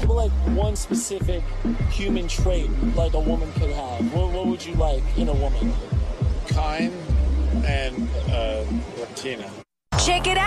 like one specific human trait like a woman could have? What would you like in a woman? Kind and Latina. Check it out.